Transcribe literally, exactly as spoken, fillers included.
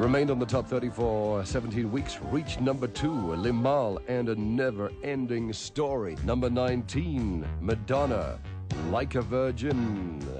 Remained on the top thirty for seventeen weeks. Reached number two, Limahl and a Never-Ending Story. Number nineteen, Madonna, Like a Virgin.